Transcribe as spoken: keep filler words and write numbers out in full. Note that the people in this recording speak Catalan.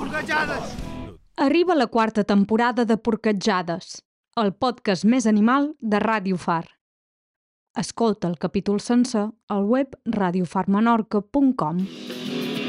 Porquejades! Arriba la quarta temporada de Porquejades, el podcast més animal de Ràdio Far. Escolta el capítol sencer al web radiofar menorca punt com.